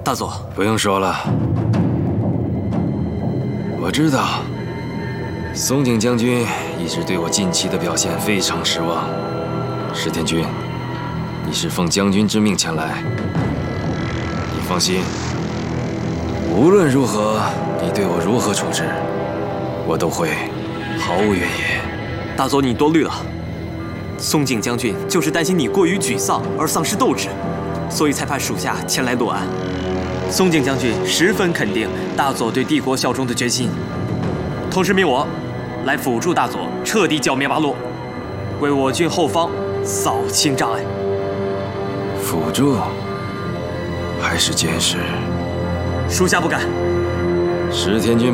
大佐， 不用说了，我知道松井将军一直对我近期的表现非常失望。石田君，你是奉将军之命前来，你放心，无论如何，你对我如何处置，我都会毫无怨言。 大佐你多虑了。松井将军就是担心你过于沮丧而丧失斗志，所以才派属下前来落案。松井将军十分肯定大佐对帝国效忠的决心，同时命我来辅助大佐彻底剿灭八路，为我军后方扫清障碍。 辅助还是监视？ 属下不敢。 石田君